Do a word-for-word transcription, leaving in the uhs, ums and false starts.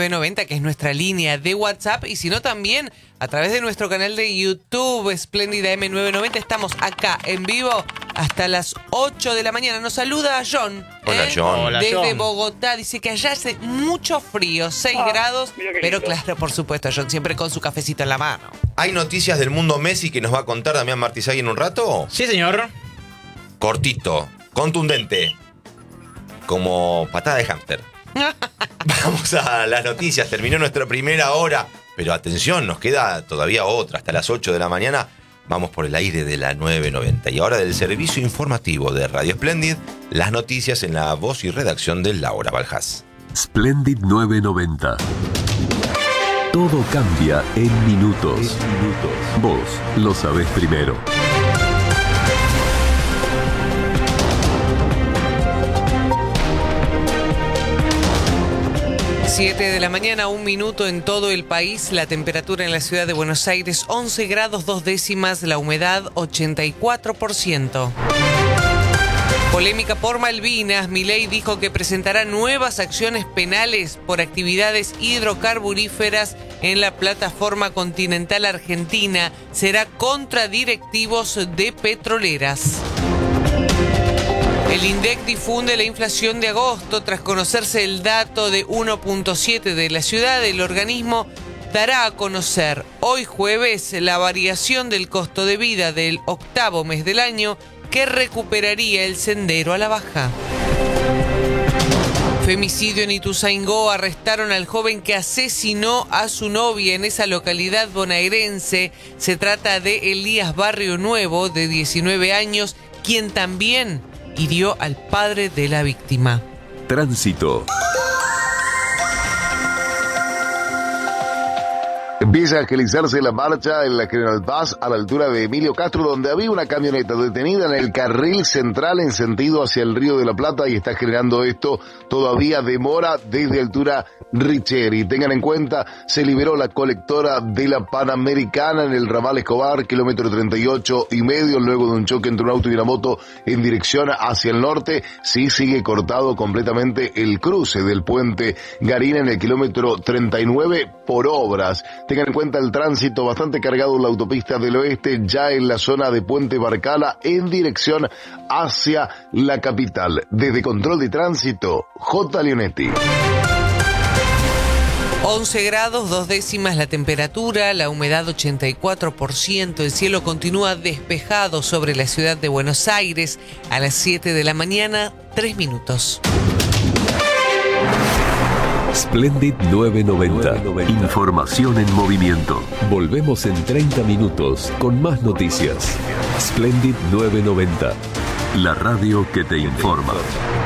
nueve noventa, que es nuestra línea de WhatsApp, y si no también a través de nuestro canal de YouTube, Espléndida M nueve noventa. Estamos acá en vivo hasta las ocho de la mañana. Nos saluda John. Hola, ¿eh? John. Hola, Desde John. Bogotá. Dice que allá hace mucho frío, seis Ah, grados. mira qué Pero lindo. claro, por supuesto, John siempre con su cafecito en la mano. ¿Hay noticias del mundo Messi que nos va a contar Damián Martizagui en un rato? Sí, señor. Cortito, contundente, como patada de hámster. Vamos a las noticias. Terminó nuestra primera hora, pero atención, nos queda todavía otra. Hasta las ocho de la mañana vamos por el aire de la nueve noventa. Y ahora del servicio informativo de Radio Splendid, las noticias en la voz y redacción de Laura Baljas. Splendid nueve noventa. Todo cambia en minutos. Vos lo sabés primero. siete de la mañana, un minuto en todo el país. La temperatura en la ciudad de Buenos Aires, once grados dos décimas. La humedad, ochenta y cuatro por ciento. Polémica por Malvinas. Milei dijo que presentará nuevas acciones penales por actividades hidrocarburíferas en la plataforma continental argentina. Será contra directivos de petroleras. El INDEC difunde la inflación de agosto. Tras conocerse el dato de uno punto siete de la ciudad, el organismo dará a conocer hoy jueves la variación del costo de vida del octavo mes del año, que recuperaría el sendero a la baja. Femicidio en Ituzaingó. Arrestaron al joven que asesinó a su novia en esa localidad bonaerense. Se trata de Elías Barrio Nuevo, de diecinueve años, quien también hirió al padre de la víctima. Tránsito. Empieza a agilizarse la marcha en la General Paz a la altura de Emilio Castro, donde había una camioneta detenida en el carril central en sentido hacia el Río de la Plata y está generando esto todavía demora desde altura Richeri. Tengan en cuenta, se liberó la colectora de la Panamericana en el ramal Escobar, kilómetro treinta y ocho y medio, luego de un choque entre un auto y una moto en dirección hacia el norte. Sí sigue cortado completamente el cruce del puente Garín en el kilómetro treinta y nueve por obras. Tengan en cuenta el tránsito bastante cargado en la autopista del oeste, ya en la zona de Puente Barcala, en dirección hacia la capital. Desde Control de Tránsito, J. Leonetti. once grados, dos décimas la temperatura, la humedad ochenta y cuatro por ciento. El cielo continúa despejado sobre la ciudad de Buenos Aires. A las siete de la mañana, tres minutos. Splendid nueve noventa. Información en movimiento. Volvemos en treinta minutos con más noticias. Splendid nueve noventa. La radio que te informa.